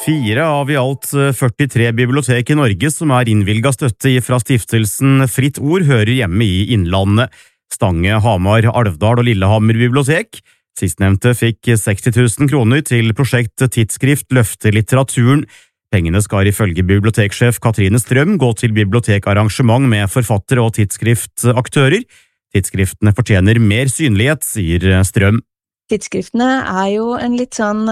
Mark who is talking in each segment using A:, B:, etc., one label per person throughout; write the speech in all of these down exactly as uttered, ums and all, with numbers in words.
A: Fire av i alt førtitre bibliotek i Norge som er innvilget støtte fra stiftelsen Fritt Ord hører hjemme i Innlandet. Stange, Hamar, Alvdal og Lillehammer bibliotek. Sistnevnte fikk seksti tusen kroner til prosjekt Tidsskrift løfter litteraturen. Pengene skal ifølge biblioteksjef Katrine Strøm gå til bibliotekarrangement med forfattere og tidsskriftaktører. Tidsskriftene fortjener mer synlighet, sier Strøm.
B: Tidsskriftene er jo en litt sånn...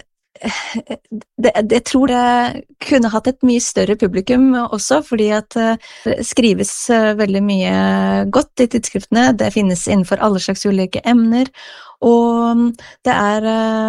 B: Det, det, jeg tror det kunne hatt et mye større publikum også, fordi at det skrives veldig mye godt i tidsskriftene. Det finnes innenfor alle slags ulike emner, og det er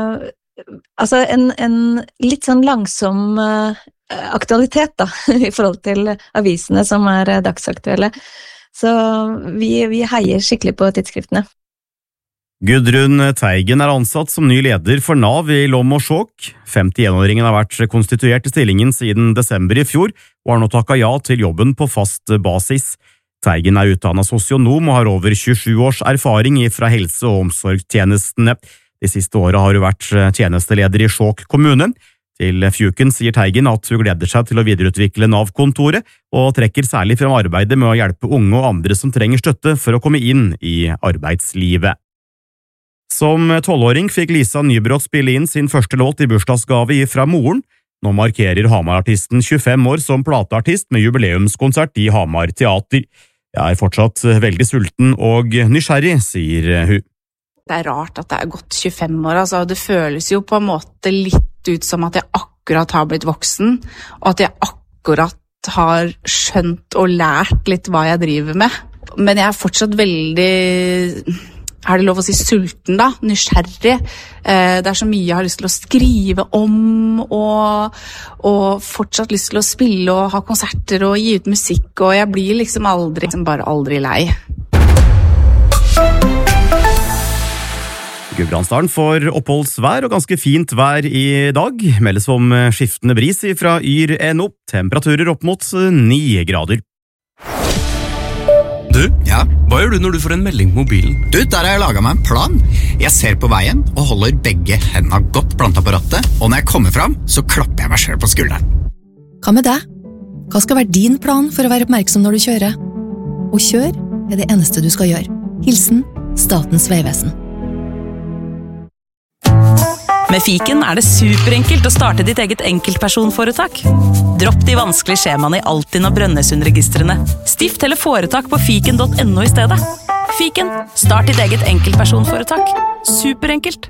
B: altså en, en litt sånn langsom aktualitet da, i forhold til avisene som er dagsaktuelle. Så vi, vi heier skikkelig på tidsskriftene.
A: Gudrun Teigen er ansatt som ny leder for Nav i Lom og Skjåk. femtienåringen har vært konstituert i stillingen siden desember i fjor, og har nå takket ja til jobben på fast basis. Teigen er utdannet sosionom og har over tjuesju års erfaring fra helse- og omsorgstjenestene. De siste årene har hun vært tjenesteleder i Skjåk kommune. Til Fjuken sier Teigen at hun gleder seg til å videreutvikle Nav-kontoret, og trekker særlig frem arbeidet med å hjelpe unge og andre som trenger støtte for å komme inn i arbeidslivet. Som tolvåring fikk Lisa Nybrott spille inn sin første låt i bursdagsgave fra moren. Nå markerer Hamar-artisten tjuefem år som plateartist med jubileumskonsert i Hamar Teater. Jeg er fortsatt veldig sulten og nysgjerrig, sier hun.
C: Det er rart at det er gått tjuefem år, altså. Det føles jo på en måte litt ut som at jeg akkurat har blitt voksen, og at jeg akkurat har skjønt og lært litt hva jeg driver med. Men jeg er fortsatt veldig... Er det lov å si sulten da? Nysgjerrig. Det er så mye jeg har lyst til å skrive om, og, og fortsatt lyst til å spille og ha konserter og gi ut musikk, og jeg blir liksom aldri, liksom bare aldri lei.
A: Gudbrandsdalen får oppholdsvær og ganske fint vær i dag. Meldes om skiftende bris fra Yr N O. Temperaturer opp mot ni grader.
D: Du,
E: ja?
D: Hva gjør du når du får en melding på mobilen?
E: Du, der har jeg laget meg en plan. Jeg ser på veien og holder begge hendene godt plantet på rattet, og når jeg kommer fram, så klapper jeg meg selv på skulderen.
F: Hva med deg? Hva skal være din plan for å være oppmerksom når du kjører? Og kjør er det eneste du skal gjøre. Hilsen Statens vegvesen.
G: Med Fiken er det superenkelt å starte ditt eget enkeltpersonforetak. Dropp de vanskelige skjemaene i Altinn og Brønnøysundregistrene. Stift eller foretak på fiken punktum no i stedet. Fiken, start ditt eget enkeltpersonforetak. Superenkelt.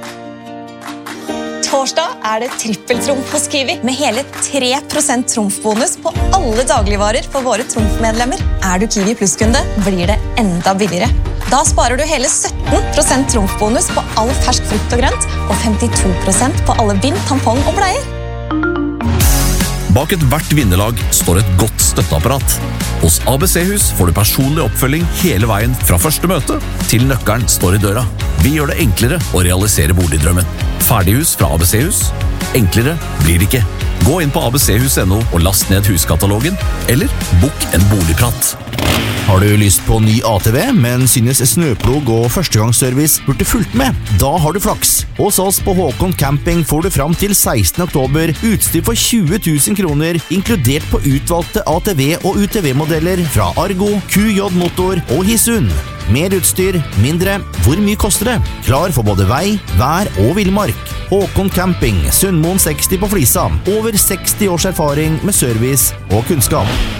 H: Torsdag er det trippeltrumf hos Kiwi, med hele tre prosent trumfbonus på alle dagligvarer for våre trumfmedlemmer. Er du Kiwi Plus-kunde, blir det enda billigere. Da sparer du hele sytten prosent trumfbonus på all fersk frukt og grønt, og femtito prosent på alle bind, tampong og bleier.
I: Bak et hvert vinnerlag står et godt støtteapparat. Hos A B C-hus får du personlig oppfølging hele veien fra første møte til nøkkelen står i døra. Vi gjør det enklere å realisere boligdrømmen. Ferdighus fra A B C-hus. Enklere blir det ikke. Gå inn på A B C hus punktum no og last ned huskatalogen, eller bok en boligprat.
J: Har du lyst på ny A T V, men synes snøplog og førstegangsservice burde fulgt med? Da har du flaks. Hos oss på Håkon Camping får du fram til sekstende oktober utstyr for tjue tusen kroner, inkludert på utvalgte A T V- og U T V-modeller fra Argo, Q J Motor og Hisun. Mer utstyr, mindre. Hvor mye koster det? Klar for både vei, vær og villmark. Håkon Camping, Sundmoen seksti på Flisa. Over seksti års erfaring med service og kunnskap.